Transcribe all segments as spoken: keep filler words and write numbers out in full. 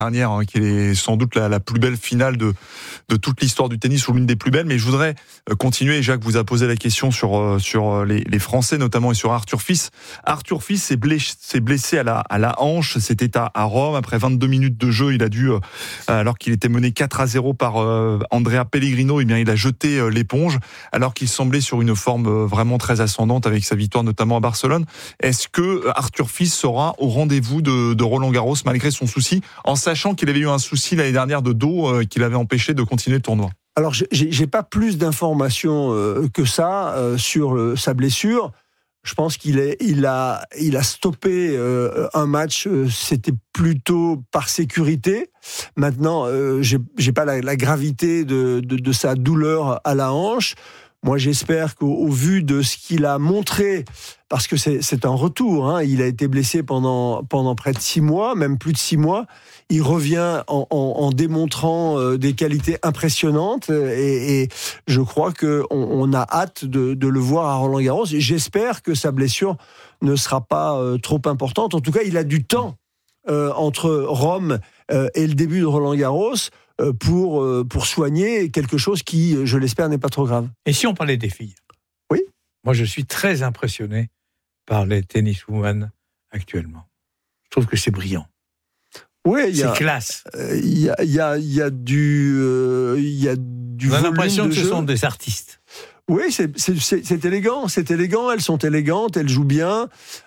dernière, hein, qui est sans doute la, la plus belle finale de, de toute l'histoire du tennis, ou l'une des plus belles. Mais je voudrais continuer. Jacques vous a posé la question sur, sur les, les Français notamment, et sur Arthur Fils. Arthur Fils s'est blessé, s'est blessé à, la, à la hanche. C'était à, à Rome. Après vingt-deux minutes de jeu, il a dû, alors qu'il était mené quatre à zéro par euh, Andrea Pellegrino, eh bien, il a jeté euh, l'éponge, alors qu'il semblait sur une forme euh, vraiment très ascendante avec sa victoire notamment à Barcelone. Est-ce que Arthur Fils sera au rendez-vous de, de Roland Garros malgré son souci, en sachant qu'il avait eu un souci l'année dernière de dos euh, qui l'avait empêché de continuer le tournoi? Alors, j'ai, j'ai pas plus d'informations euh, que ça euh, sur le, sa blessure. Je pense qu'il est, il a, il a stoppé euh, un match. Euh, c'était plutôt par sécurité. Maintenant, euh, j'ai, j'ai pas la, la gravité de, de, de sa douleur à la hanche. Moi, j'espère qu'au au vu de ce qu'il a montré, parce que c'est, c'est un retour, hein, il a été blessé pendant, pendant près de six mois, même plus de six mois. Il revient en, en, en démontrant euh, des qualités impressionnantes et, et je crois qu'on on a hâte de, de le voir à Roland-Garros. Et j'espère que sa blessure ne sera pas euh, trop importante. En tout cas, il a du temps euh, entre Rome euh, et le début de Roland-Garros euh, pour, euh, pour soigner quelque chose qui, je l'espère, n'est pas trop grave. Et si on parlait des filles? Oui. Moi, je suis très impressionné par les tenniswomen actuellement. Je trouve que c'est brillant. Oui, il y a, c'est classe. Il euh, y, a, y, a, y a du, euh, y a du On a volume l'impression de que ce jeu. sont des artistes. Oui, c'est, c'est, c'est, c'est élégant, c'est élégant. Elles sont élégantes, elles jouent bien.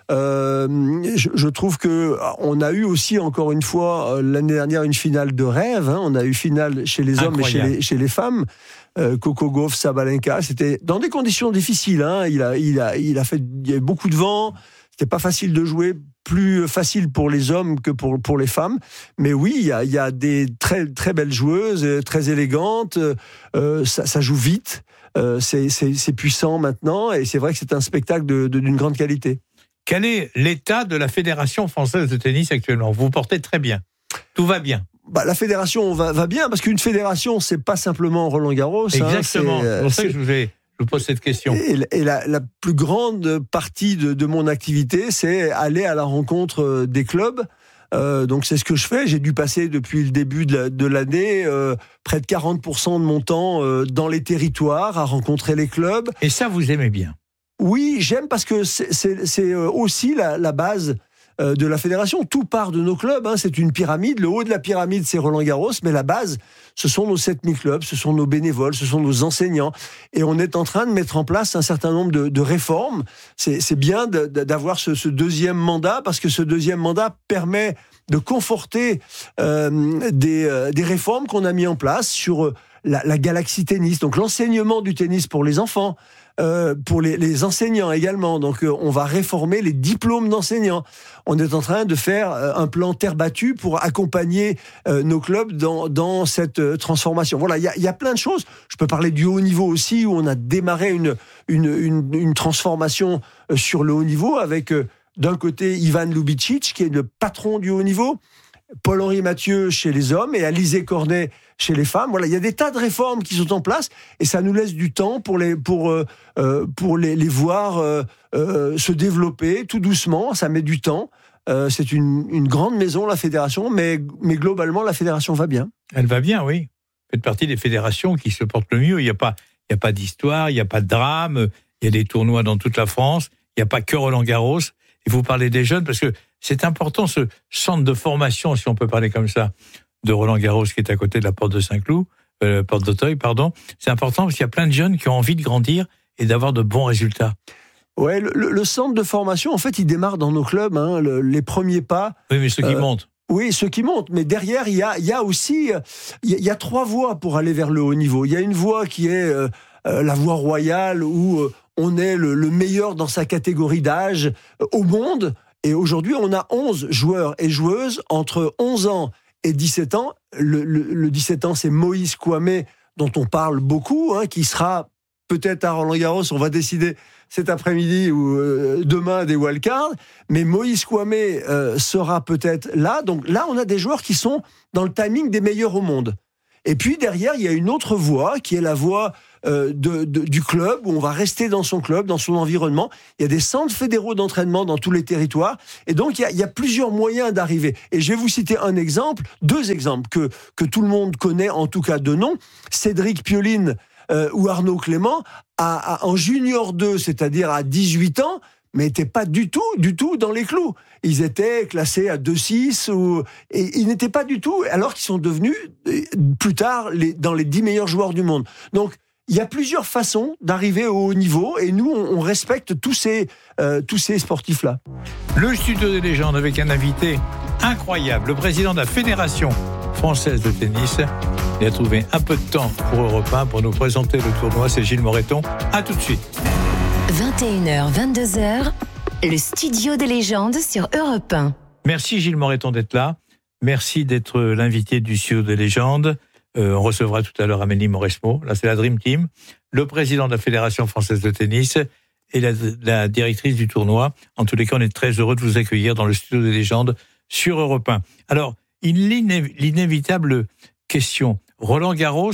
Euh, je, je trouve que on a eu aussi encore une fois l'année dernière une finale de rêve. Hein. On a eu finale chez les hommes Incroyable. et chez les, chez les femmes. Euh, Coco Gauff, Sabalenka, c'était dans des conditions difficiles. Hein. Il a, il a, il a fait, il y avait beaucoup de vent. C'était pas facile de jouer, plus facile pour les hommes que pour, pour les femmes. Mais oui, il y a, il y a des très, très belles joueuses, très élégantes, euh, ça, ça joue vite, euh, c'est, c'est, c'est puissant maintenant, et c'est vrai que c'est un spectacle de, de, d'une grande qualité. Quel est l'état de la Fédération française de tennis actuellement? Vous vous portez très bien, tout va bien. Bah, la fédération va, va bien, parce qu'une fédération, c'est pas simplement Roland-Garros. Exactement, hein, c'est, c'est pour ça c'est... que je vous ai... Je vous pose cette question. Et, et la, la plus grande partie de, de mon activité, c'est aller à la rencontre des clubs. Euh, donc c'est ce que je fais. J'ai dû passer depuis le début de, la, de l'année euh, près de quarante pour cent de mon temps euh, dans les territoires, à rencontrer les clubs. Et ça, vous aimez bien? Oui, j'aime, parce que c'est, c'est, c'est aussi la, la base de la fédération. Tout part de nos clubs, hein. C'est une pyramide. Le haut de la pyramide, c'est Roland-Garros, mais la base, ce sont nos sept mille clubs, ce sont nos bénévoles, ce sont nos enseignants. Et on est en train de mettre en place un certain nombre de, de réformes. C'est, c'est bien de, de, d'avoir ce, ce deuxième mandat, parce que ce deuxième mandat permet de conforter euh, des, euh, des réformes qu'on a mis en place sur la, la galaxie tennis, donc l'enseignement du tennis pour les enfants, Euh, pour les, les enseignants également. Donc euh, on va réformer les diplômes d'enseignants. On est en train de faire euh, un plan terre battue pour accompagner euh, nos clubs dans, dans cette euh, transformation. Voilà, il y a, y a plein de choses. Je peux parler du haut niveau aussi, où on a démarré une, une, une, une transformation euh, sur le haut niveau avec euh, d'un côté Ivan Lubicic, qui est le patron du haut niveau, Paul-Henri Mathieu chez les hommes et Alizé Cornet chez les femmes. Voilà, il y a des tas de réformes qui sont en place, et ça nous laisse du temps pour les, pour, euh, pour les, les voir euh, euh, se développer tout doucement. Ça met du temps. Euh, c'est une, une grande maison, la fédération, mais, mais globalement, la fédération va bien. Elle va bien, oui. Vous faites partie des fédérations qui se portent le mieux. Il n'y a pas, il n'y a pas d'histoire, il n'y a pas de drame. Il y a des tournois dans toute la France. Il n'y a pas que Roland-Garros. Il faut parler des jeunes, parce que c'est important, ce centre de formation, si on peut parler comme ça, de Roland-Garros, qui est à côté de la porte de Saint-Cloud, euh, porte d'Auteuil, pardon. C'est important parce qu'il y a plein de jeunes qui ont envie de grandir et d'avoir de bons résultats. Ouais, le, le centre de formation, en fait, il démarre dans nos clubs, hein, le, les premiers pas. Oui, mais ceux qui euh, montent. Oui, ceux qui montent. Mais derrière, il y a, il y a aussi, il y a, il y a trois voies pour aller vers le haut niveau. Il y a une voie qui est euh, euh, la voie royale, où euh, on est le, le meilleur dans sa catégorie d'âge euh, au monde. Et aujourd'hui, on a onze joueurs et joueuses entre onze ans et dix-sept ans. Le, le, le dix-sept ans, c'est Moïse Kouamé, dont on parle beaucoup, hein, qui sera peut-être à Roland-Garros. On va décider cet après-midi ou euh, demain des wildcards. Mais Moïse Kouamé euh, sera peut-être là. Donc là, on a des joueurs qui sont dans le timing des meilleurs au monde. Et puis derrière, il y a une autre voie qui est la voie euh, de, de, du club, où on va rester dans son club, dans son environnement. Il y a des centres fédéraux d'entraînement dans tous les territoires. Et donc, il y a, il y a plusieurs moyens d'arriver. Et je vais vous citer un exemple, deux exemples que, que tout le monde connaît, en tout cas de nom. Cédric Pioline euh, ou Arnaud Clément, à, à, en junior deux, c'est-à-dire à dix-huit ans, mais n'étaient pas du tout, du tout dans les clous. Ils étaient classés à deux six, ou, et ils n'étaient pas du tout, alors qu'ils sont devenus, plus tard, les, dans les dix meilleurs joueurs du monde. Donc, il y a plusieurs façons d'arriver au haut niveau, et nous, on, on respecte tous ces, euh, tous ces sportifs-là. Le studio des légendes avec un invité incroyable, le président de la Fédération française de tennis. Il a trouvé un peu de temps pour Europe un pour nous présenter le tournoi. C'est Gilles Moreton. À tout de suite. vingt et une heures, vingt-deux heures, le studio des légendes sur Europe un. Merci Gilles Moreton d'être là. Merci d'être l'invité du studio des légendes. Euh, on recevra tout à l'heure Amélie Mauresmo. Là, c'est la Dream Team. Le président de la Fédération française de tennis et la, la directrice du tournoi. En tous les cas, on est très heureux de vous accueillir dans le studio des légendes sur Europe un. Alors, inév- l'inévitable question. Roland Garros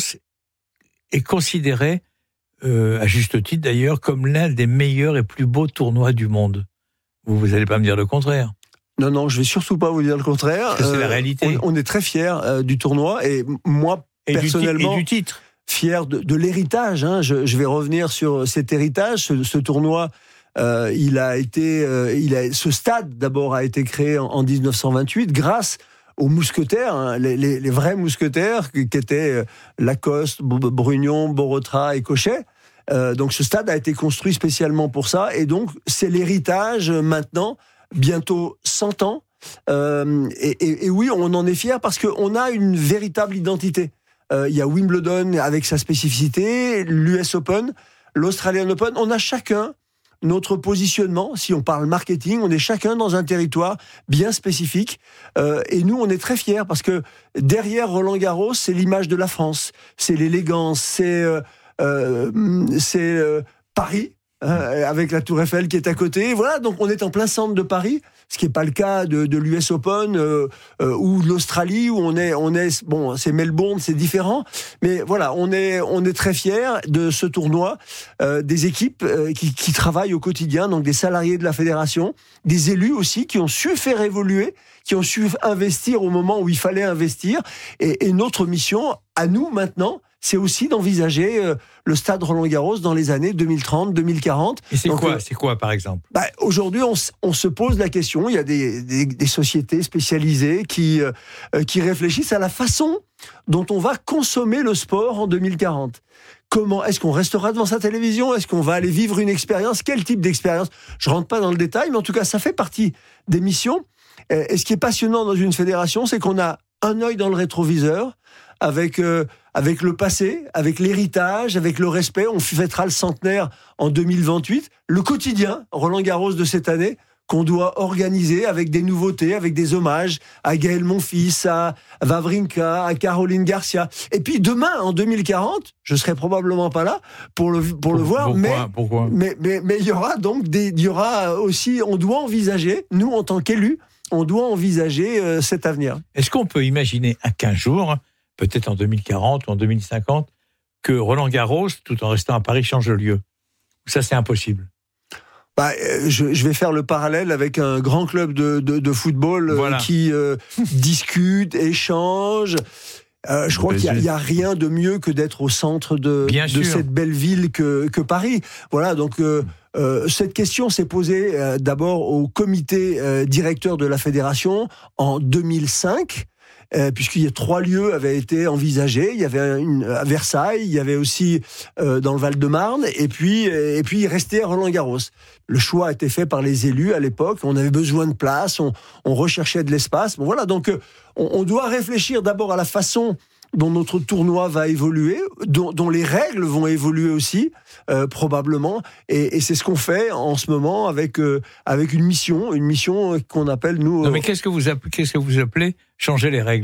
est considéré, euh, à juste titre d'ailleurs, comme l'un des meilleurs et plus beaux tournois du monde. Vous, vous allez pas me dire le contraire. Non, non, je vais surtout pas vous dire le contraire. Parce que c'est euh, la réalité. On, on est très fiers euh, du tournoi, et moi, et personnellement, du, et du titre. Fier de, de l'héritage. Hein. Je, je vais revenir sur cet héritage. Ce, ce tournoi, euh, il a été, euh, il a, ce stade d'abord a été créé en, en dix-neuf cent vingt-huit grâce aux mousquetaires, hein, les, les, les vrais mousquetaires qui, qui étaient euh, Lacoste, Brugnon, Borotra et Cochet. Euh, donc ce stade a été construit spécialement pour ça, et donc c'est l'héritage euh, maintenant, bientôt cent ans. Euh, et, et, et oui, on en est fiers parce qu'on a une véritable identité. Euh, il y a Wimbledon avec sa spécificité, l'U S Open, l'Australian Open. On a chacun notre positionnement. Si on parle marketing, on est chacun dans un territoire bien spécifique. Euh, et nous, on est très fiers parce que derrière Roland Garros, c'est l'image de la France, c'est l'élégance, c'est euh, euh, c'est euh, Paris. Euh, avec la Tour Eiffel qui est à côté. Voilà, donc on est en plein centre de Paris, ce qui n'est pas le cas de, de l'U S Open euh, euh, ou de l'Australie, où on est, on est, bon, c'est Melbourne, c'est différent, mais voilà, on est, on est très fiers de ce tournoi, euh, des équipes euh, qui, qui travaillent au quotidien, donc des salariés de la fédération, des élus aussi qui ont su faire évoluer, qui ont su investir au moment où il fallait investir, et, et notre mission, à nous maintenant, c'est aussi d'envisager euh, le stade Roland-Garros dans les années deux mille trente, deux mille quarante. Et c'est Donc, quoi, euh, c'est quoi, par exemple ? bah, aujourd'hui, on, on se pose la question. Il y a des, des, des sociétés spécialisées qui, euh, qui réfléchissent à la façon dont on va consommer le sport en deux mille quarante. Comment est-ce qu'on restera devant sa télévision ? Est-ce qu'on va aller vivre une expérience ? Quel type d'expérience ? Je rentre pas dans le détail, mais en tout cas, ça fait partie des missions. Et ce qui est passionnant dans une fédération, c'est qu'on a un œil dans le rétroviseur, avec euh, avec le passé, avec l'héritage, avec le respect. On fêtera le centenaire en deux mille vingt-huit. Le quotidien, Roland-Garros de cette année, qu'on doit organiser avec des nouveautés, avec des hommages à Gaël Monfils, à Wawrinka, à Caroline Garcia. Et puis demain, en deux mille quarante, je serai probablement pas là pour le pour, pour le voir, pourquoi, mais, pourquoi mais mais mais il y aura donc des, il y aura aussi, on doit envisager, nous en tant qu'élus, on doit envisager euh, cet avenir. Est-ce qu'on peut imaginer à quinze jours, peut-être en deux mille quarante ou en deux mille cinquante, que Roland-Garros, tout en restant à Paris, change de lieu ? Ça, c'est impossible. Bah, je, je vais faire le parallèle avec un grand club de, de, de football voilà. euh, qui euh, discute, échange. Euh, je crois qu'il n'y a, a rien de mieux que d'être au centre de, de cette belle ville que, que Paris. Voilà, donc euh, euh, cette question s'est posée euh, d'abord au comité euh, directeur de la fédération en deux mille cinq. Euh, puisqu'il y a trois lieux avaient été envisagés. Il y avait une, à Versailles, il y avait aussi euh, dans le Val-de-Marne, et puis et puis il restait à Roland-Garros. Le choix a été fait par les élus à l'époque. On avait besoin de place, on, on recherchait de l'espace. Bon voilà, donc on, on doit réfléchir d'abord à la façon dont notre tournoi va évoluer, dont, dont les règles vont évoluer aussi, euh, probablement. Et, et c'est ce qu'on fait en ce moment avec euh, avec une mission, une mission qu'on appelle nous. Non, mais qu'est-ce que vous appelez, qu'est-ce que vous appelez changer les règles ?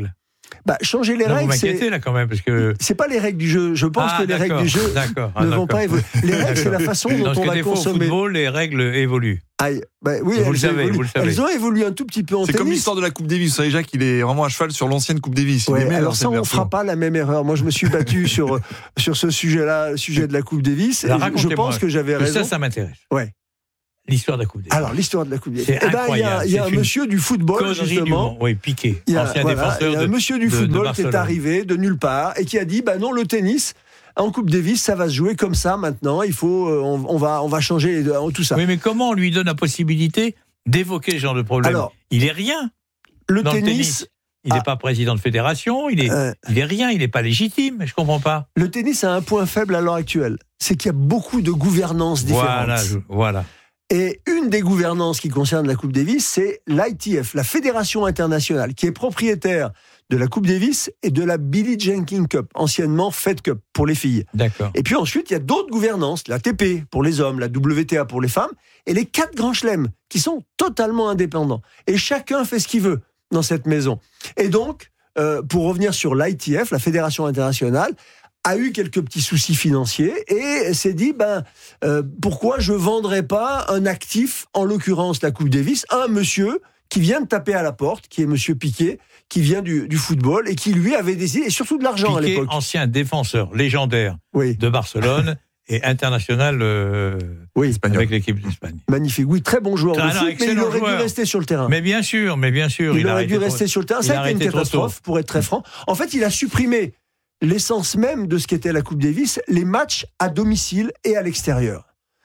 Bah, changer les non, règles, vous m'inquiétez c'est... là quand même, parce que... C'est pas les règles du jeu. Je pense ah, que les règles du jeu d'accord, ah, ne d'accord. vont pas évoluer. Les règles, c'est la façon dont Dans on ce va des fois, consommer. au football, les règles évoluent. Aïe, bah, oui, vous, elles le savez, évoluent. vous le savez. Elles ont évolué un tout petit peu en C'est tennis. comme l'histoire de la Coupe Davis. Vous savez, Jacques, il est vraiment à cheval sur l'ancienne Coupe Davis. Il Ouais, aimait alors ça, l'ancienne on ne version. fera pas la même erreur. Moi, je me suis battu sur, sur ce sujet-là, le sujet de la Coupe Davis. Alors, et je pense que j'avais raison. Ça, ça m'intéresse. Ouais. L'histoire de la Coupe Davis. Alors, l'histoire de la Coupe Davis. C'est Eh ben, il y a, il y a un une monsieur du football, connerie justement. du monde. Oui, Piqué, Il y a, ancien voilà, défenseur il y a un de, monsieur du de- de football qui Barcelone. est arrivé de nulle part et qui a dit, bah non, le tennis, en Coupe Davis, ça va se jouer comme ça maintenant. Il faut, euh, on, on va, on va changer euh, tout ça. Oui, mais comment on lui donne la possibilité d'évoquer ce genre de problème? Alors, il est rien. Le Dans tennis, le tennis, il n'est ah, pas président de fédération, il est, euh, il est rien, il n'est pas légitime. Je comprends pas. le tennis a un point faible à l'heure actuelle. C'est qu'il y a beaucoup de gouvernances différentes. Voilà, je- voilà. Et une des gouvernances qui concerne la Coupe Davis, c'est l'I T F, la Fédération internationale, qui est propriétaire de la Coupe Davis et de la Billie Jean King Cup, anciennement Fed Cup pour les filles. D'accord. Et puis ensuite, il y a d'autres gouvernances, l'A T P pour les hommes, la W T A pour les femmes, et les quatre grands chelems, qui sont totalement indépendants. Et chacun fait ce qu'il veut dans cette maison. Et donc, euh, pour revenir sur l'I T F, la Fédération internationale, a eu quelques petits soucis financiers et s'est dit, ben, euh, pourquoi je vendrais pas un actif, en l'occurrence la Coupe Davis, à un monsieur qui vient de taper à la porte, qui est monsieur Piqué, qui vient du, du football et qui lui avait décidé, et surtout de l'argent à Piqué, l'époque. ancien défenseur légendaire Oui, de Barcelone et international euh, oui, Espagnol. avec l'équipe d'Espagne. magnifique. Oui, très bon joueur Ah de non, foot, mais il excellent aurait joueur. dû rester sur le terrain. Mais bien sûr, mais bien sûr. il, a aurait dû arrêté rester trop- sur le terrain. il Ça a a été une arrêté trop catastrophe, pour être très franc. En fait, il a supprimé l'essence même de ce qu'était la Coupe Davis, les matchs à domicile et à l'extérieur.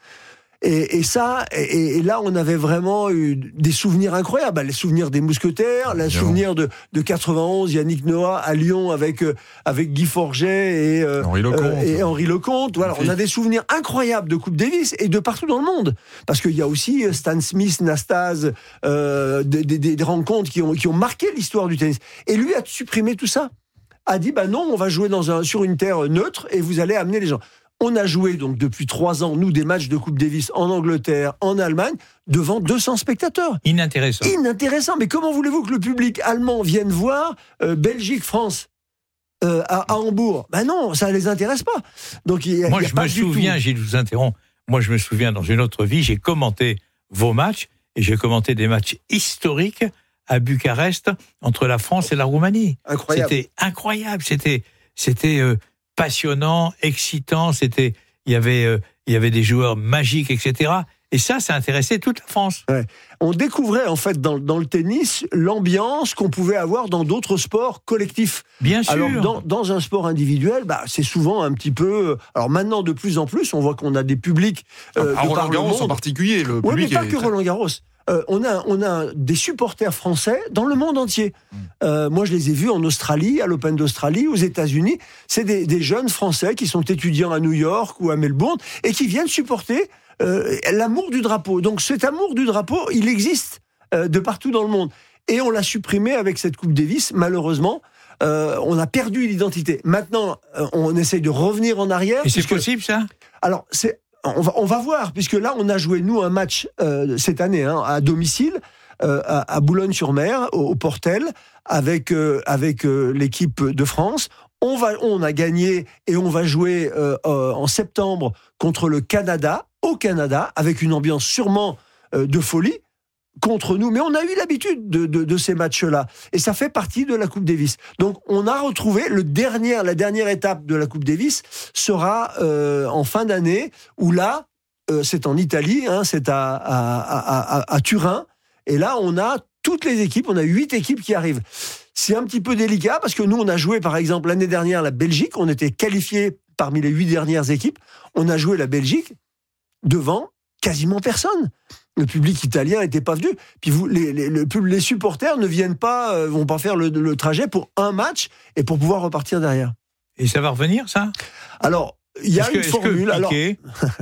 Et, et ça, et, et là, on avait vraiment eu des souvenirs incroyables. Bah, les souvenirs des Mousquetaires, les souvenirs de, de quatre-vingt-onze, Yannick Noah à Lyon avec, euh, avec Guy Forget et, euh, Henri Lecomte. euh, et Henri Lecomte. Voilà, on a des souvenirs incroyables de Coupe Davis et de partout dans le monde. Parce qu'il y a aussi euh, Stan Smith, Nastase, euh, des, des, des rencontres qui ont, qui ont marqué l'histoire du tennis. Et lui a supprimé tout ça. A dit, bah non, on va jouer dans un, sur une terre neutre et vous allez amener les gens. On a joué donc depuis trois ans, nous, des matchs de Coupe Davis en Angleterre, en Allemagne, devant deux cents spectateurs. Inintéressant. Inintéressant. Mais comment voulez-vous que le public allemand vienne voir euh, Belgique-France euh, à, à Hambourg? Ben non, ça ne les intéresse pas. Donc, il y a, Moi, il y a je pas me du souviens, tout. Gilles, je vous interromps. Moi, je me souviens, dans une autre vie, j'ai commenté vos matchs et j'ai commenté des matchs historiques à Bucarest entre la France et la Roumanie. Incroyable. C'était incroyable. C'était, c'était euh, passionnant, excitant. C'était, il y avait, euh, il y avait des joueurs magiques, et cetera. Et ça, ça intéressait toute la France. Ouais. On découvrait en fait dans, dans le tennis l'ambiance qu'on pouvait avoir dans d'autres sports collectifs. Bien sûr. Alors dans, dans un sport individuel, bah, c'est souvent un petit peu. Alors maintenant de plus en plus, on voit qu'on a des publics euh, à de par Roland le Garros en monde. particulier, le Oui, mais public pas est que très- Roland Garros. Euh, on a, on a des supporters français dans le monde entier. Mm. Euh, moi, je les ai vus en Australie, à l'Open d'Australie, aux États-Unis. C'est des, des jeunes Français qui sont étudiants à New York ou à Melbourne et qui viennent supporter euh, l'amour du drapeau. Donc, cet amour du drapeau, il existe euh, de partout dans le monde. Et on l'a supprimé avec cette Coupe Davis, malheureusement. Euh, on a perdu l'identité. Maintenant, euh, on essaye de revenir en arrière. Et c'est puisque- possible, ça? alors, c'est, on, va, on va voir, puisque là, on a joué, nous, un match euh, cette année, hein, à domicile, euh, à, à Boulogne-sur-Mer, au, au Portel, avec, euh, avec euh, l'équipe de France. On, va, on a gagné et on va jouer euh, euh, en septembre contre le Canada, au Canada, avec une ambiance sûrement euh, de folie contre nous, mais on a eu l'habitude de, de, de ces matchs-là, et ça fait partie de la Coupe Davis. Donc, on a retrouvé le dernier, la dernière étape de la Coupe Davis sera euh, en fin d'année, où là, euh, c'est en Italie, hein, c'est à, à, à, à, à Turin, et là, on a toutes les équipes, on a huit équipes qui arrivent. C'est un petit peu délicat parce que nous, on a joué, par exemple, l'année dernière la Belgique, on était qualifiés parmi les huit dernières équipes, on a joué la Belgique devant quasiment personne. Le public italien n'était pas venu. Puis vous, les, les, le, les supporters ne viennent pas, euh, vont pas faire le, le trajet pour un match et pour pouvoir repartir derrière. Et ça va revenir, ça? Alors, il y a Est-ce que- une est-ce que formule. Alors, Piqué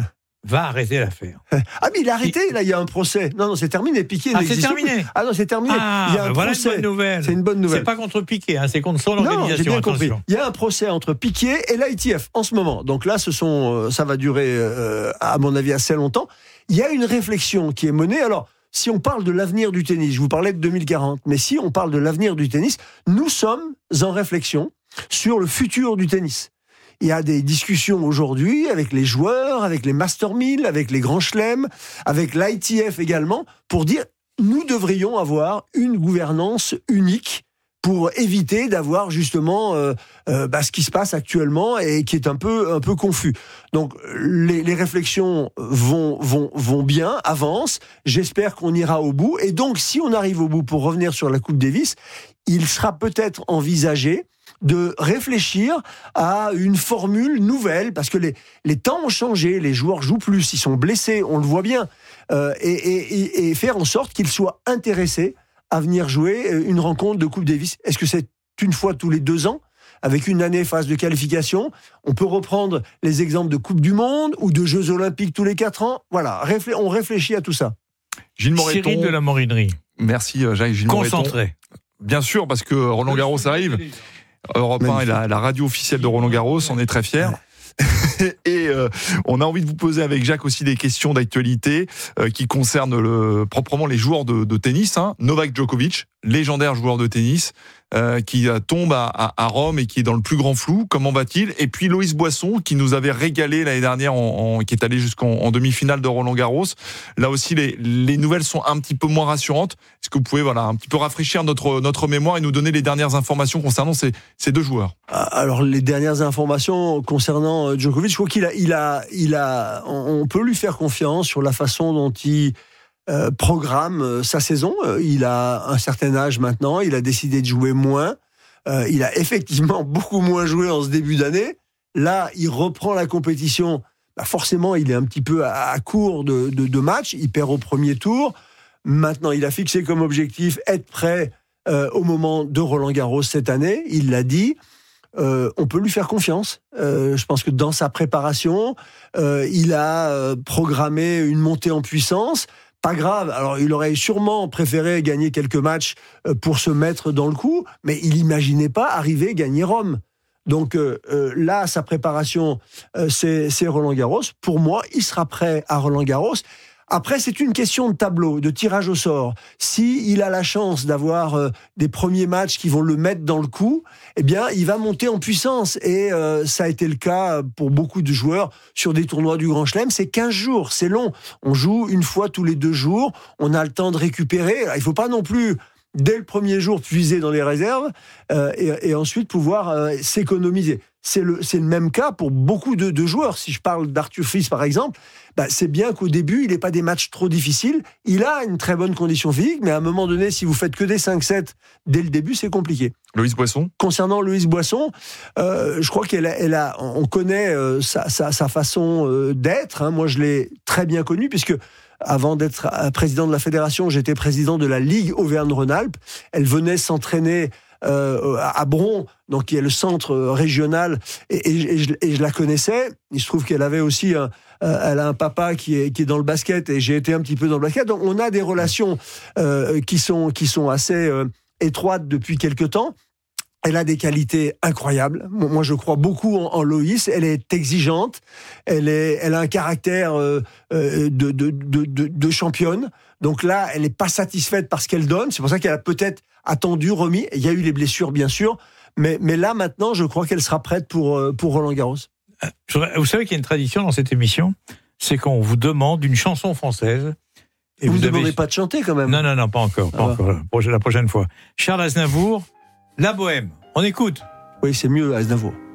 va arrêter l'affaire? ah mais il a arrêté. Là, il y a un procès. Non, non, c'est terminé. Piqué Ah, c'est n'existe terminé. plus. Ah non, c'est terminé. Ah, il y a un ben voilà procès. une bonne nouvelle. C'est une bonne nouvelle. C'est pas contre Piqué, hein, c'est contre son Non, j'ai organisation. bien compris. Attention. Il y a un procès entre Piqué et l'I T F en ce moment. Donc là, ce sont, euh, ça va durer, euh, à mon avis, assez longtemps. Il y a une réflexion qui est menée. Alors, si on parle de l'avenir du tennis, je vous parlais de deux mille quarante, mais si on parle de l'avenir du tennis, nous sommes en réflexion sur le futur du tennis. Il y a des discussions aujourd'hui avec les joueurs, avec les Master mille, avec les Grands Chelems, avec l'I T F également, pour dire nous devrions avoir une gouvernance unique pour éviter d'avoir justement euh, euh, bah, ce qui se passe actuellement et qui est un peu un peu confus. Donc les, les réflexions vont vont vont bien, avancent. J'espère qu'on ira au bout. Et donc si on arrive au bout, pour revenir sur la Coupe Davis, il sera peut-être envisagé de réfléchir à une formule nouvelle, parce que les, les temps ont changé, les joueurs jouent plus, ils sont blessés, on le voit bien, euh, et, et, et faire en sorte qu'ils soient intéressés à venir jouer une rencontre de Coupe Davis. Est-ce que c'est une fois tous les deux ans, avec une année phase de qualification? On peut reprendre les exemples de Coupe du Monde ou de Jeux Olympiques tous les quatre ans. Voilà, réfl- on réfléchit à tout ça. Gilles Moreton. Cyril de la Morinerie. Merci Jacques. Gilles Moreton. Concentré. Bien sûr, parce que Roland Garros arrive. Europe un est la, la radio officielle de Roland Garros, on est très fiers. Et euh, on a envie de vous poser avec Jacques aussi des questions d'actualité euh, qui concernent le, proprement les joueurs de, de tennis. Hein. Novak Djokovic, légendaire joueur de tennis, euh, qui euh, tombe à, à, à Rome et qui est dans le plus grand flou. Comment va-t-il? Et puis Loïs Boisson, qui nous avait régalé l'année dernière, en, en, qui est allé jusqu'en en demi-finale de Roland Garros. Là aussi, les, les nouvelles sont un petit peu moins rassurantes. Est-ce que vous pouvez voilà, un petit peu rafraîchir notre, notre mémoire et nous donner les dernières informations concernant ces, ces deux joueurs? Alors, les dernières informations concernant Djokovic, je crois qu'il a, il a, il a, on peut lui faire confiance sur la façon dont il euh, programme sa saison. Il a un certain âge maintenant, il a décidé de jouer moins. Euh, il a effectivement beaucoup moins joué en ce début d'année. Là, il reprend la compétition. Bah forcément, il est un petit peu à, à court de, de, de matchs. Il perd au premier tour. Maintenant, il a fixé comme objectif être prêt euh, au moment de Roland Garros cette année. Il l'a dit. Euh, on peut lui faire confiance. Euh, je pense que dans sa préparation, euh, il a euh, programmé une montée en puissance. Pas grave. Alors, il aurait sûrement préféré gagner quelques matchs euh, pour se mettre dans le coup, mais il n'imaginait pas arriver gagner Rome. Donc euh, euh, là, sa préparation, euh, c'est, c'est Roland Garros. Pour moi, il sera prêt à Roland Garros. Après, c'est une question de tableau, de tirage au sort. Si il a la chance d'avoir euh, des premiers matchs qui vont le mettre dans le coup, eh bien, il va monter en puissance. Et euh, ça a été le cas pour beaucoup de joueurs sur des tournois du Grand Chelem. C'est quinze jours, c'est long. On joue une fois tous les deux jours. On a le temps de récupérer. Il ne faut pas non plus, dès le premier jour, puiser dans les réserves euh, et, et ensuite pouvoir euh, s'économiser. C'est le, c'est le même cas pour beaucoup de, de joueurs. Si je parle d'Arthur Fils, par exemple, bah, c'est bien qu'au début, il n'ait pas des matchs trop difficiles. Il a une très bonne condition physique, mais à un moment donné, si vous faites que des cinq sept dès le début, c'est compliqué. Loïs Boisson. Concernant Loïs Boisson, euh, je crois qu'elle a, elle a, on connaît euh, sa, sa, sa façon euh, d'être. Hein. Moi, je l'ai très bien connue, puisque avant d'être président de la fédération, j'étais président de la Ligue Auvergne-Rhône-Alpes. Elle venait s'entraîner Euh, à Bron, donc qui est le centre régional, et, et, et, je, et je la connaissais. Il se trouve qu'elle avait aussi un, euh, elle a un papa qui est qui est dans le basket, et j'ai été un petit peu dans le basket. Donc on a des relations euh, qui sont qui sont assez euh, étroites depuis quelque temps. Elle a des qualités incroyables. Moi, je crois beaucoup en, en Loïs. Elle est exigeante. Elle est, elle a un caractère euh, de, de, de, de, de championne. Donc là, elle n'est pas satisfaite par ce qu'elle donne. C'est pour ça qu'elle a peut-être attendu, remis. Il y a eu les blessures, bien sûr. Mais, mais là, maintenant, je crois qu'elle sera prête pour, pour Roland Garros. Vous savez qu'il y a une tradition dans cette émission, c'est qu'on vous demande une chanson française. Et vous ne demandez avez... pas de chanter, quand même. Non, non, non, pas encore. Pas ah encore. La prochaine fois. Charles Aznavour, La Bohème. On écoute. Oui, c'est mieux, Aznavour.